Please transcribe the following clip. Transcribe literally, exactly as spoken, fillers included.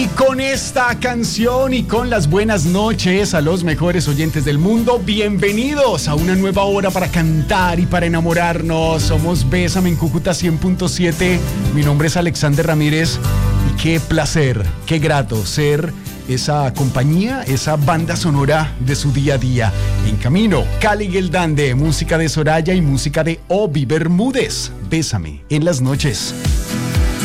Y con esta canción y con las buenas noches a los mejores oyentes del mundo, bienvenidos a una nueva hora para cantar y para enamorarnos. Somos Bésame en Cúcuta cien punto siete. Mi nombre es Alexander Ramírez y qué placer, qué grato ser esa compañía, esa banda sonora de su día a día. En camino, Cali Gueldande, música de Soraya y música de Obi Bermúdez. Bésame en las noches.